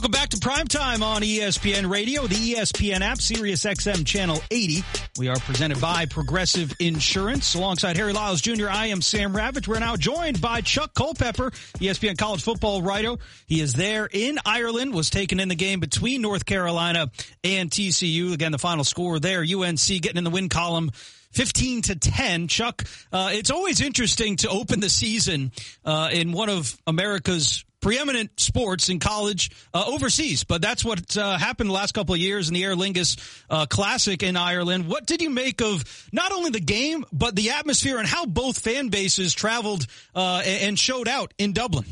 Welcome back to Primetime on ESPN Radio, the ESPN app, Sirius XM Channel 80. We are presented by Progressive Insurance. Alongside Harry Lyles Jr., I am Sam Ravitch. We're now joined by Chuck Culpepper, ESPN college football writer. He is there in Ireland, was taken in the game between North Carolina and TCU. Again, the final score there, UNC getting in the win column 15-10. Chuck, it's always interesting to open the season in one of America's preeminent sports in college overseas, but that's what happened the last couple of years in the Aer Lingus Classic in Ireland. What did you make of not only the game, but the atmosphere and how both fan bases traveled and showed out in Dublin?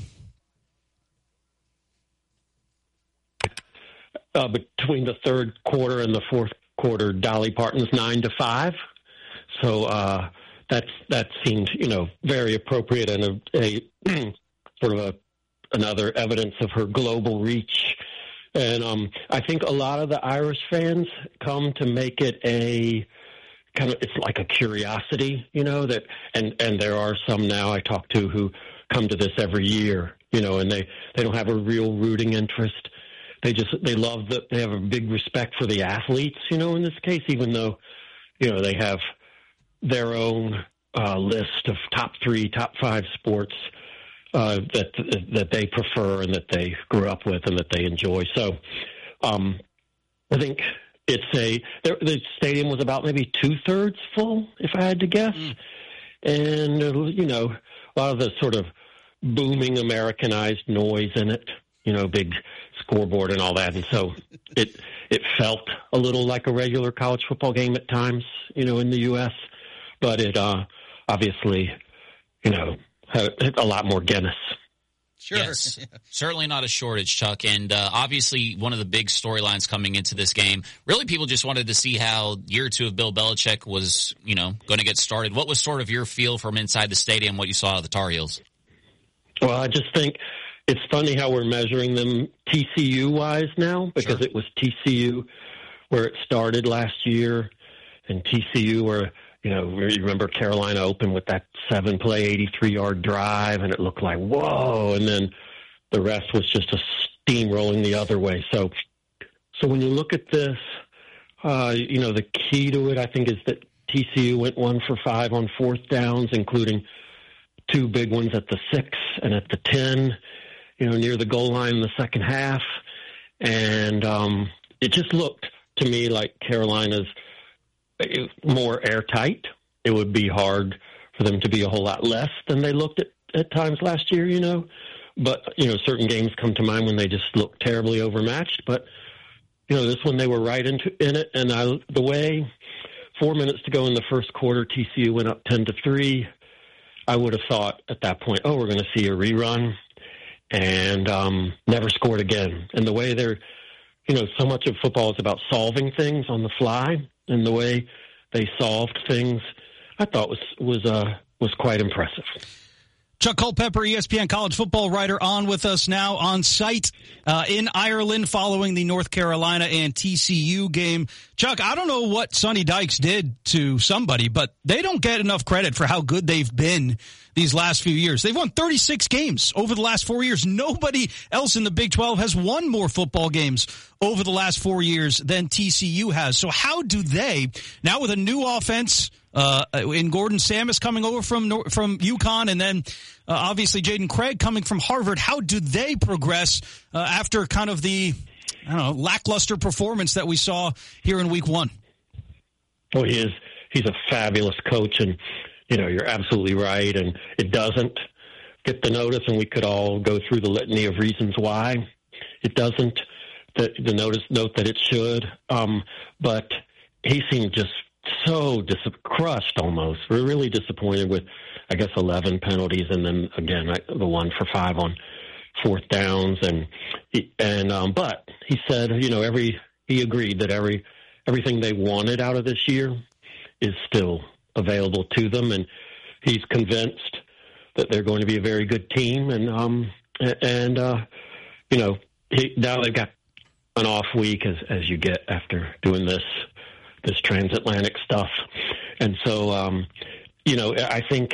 Between the third quarter and the fourth quarter, Dolly Parton's 9-5. So that seemed, very appropriate and a sort of another evidence of her global reach. And I think a lot of the Irish fans come to make it a kind of, it's like a curiosity, that, and there are some now I talk to who come to this every year, and they don't have a real rooting interest. They love that they have a big respect for the athletes, in this case, even though, they have their own list of top 3, top 5 sports that they prefer and that they grew up with and that they enjoy. So I think the stadium was about maybe 2/3 full, if I had to guess. And, a lot of the sort of booming Americanized noise in it, big scoreboard and all that. And so it felt a little like a regular college football game at times, in the U.S., but it obviously, had a lot more Guinness. Sure. Yes, certainly not a shortage, Chuck. And obviously one of the big storylines coming into this game, really people just wanted to see how year or two of Bill Belichick was, going to get started. What was sort of your feel from inside the stadium, what you saw of the Tar Heels? Well, I just think it's funny how we're measuring them TCU-wise now, because It was TCU where it started last year, and TCU where you remember Carolina opened with that 7-play, 83-yard drive, and it looked like, whoa, and then the rest was just a steamrolling the other way. So when you look at this, the key to it, I think, is that TCU went 1 for 5 on fourth downs, including 2 big ones at the 6 and at the 10, near the goal line in the second half. And it just looked to me like Carolina's more airtight. It would be hard for them to be a whole lot less than they looked at times last year, But, certain games come to mind when they just look terribly overmatched. But, this one they were right in it. And the way 4 minutes to go in the first quarter, TCU went up 10-3. I would have thought at that point, we're going to see a rerun, and never scored again. And the way they're, so much of football is about solving things on the fly. And the way they solved things, I thought was quite impressive. Chuck Culpepper, ESPN college football writer, on with us now on site in Ireland following the North Carolina and TCU game. Chuck, I don't know what Sonny Dykes did to somebody, but they don't get enough credit for how good they've been these last few years. They've won 36 games over the last 4 years. Nobody else in the Big 12 has won more football games over the last 4 years than TCU has. So how do they, now with a new offense, in Gordon Samus coming over from UConn, and then obviously Jaden Craig coming from Harvard, how do they progress after kind of the lackluster performance that we saw here in week 1? Well, he's a fabulous coach, and you're absolutely right, and it doesn't get the notice, and we could all go through the litany of reasons why it doesn't. The note that it should, but he seemed just so crushed almost. We're really disappointed with, I guess, 11 penalties, and then again the 1 for 5 on fourth downs, but he said, he agreed that everything they wanted out of this year is still available to them, and he's convinced that they're going to be a very good team, and now they've got an off week as you get after doing this transatlantic stuff. And so, I think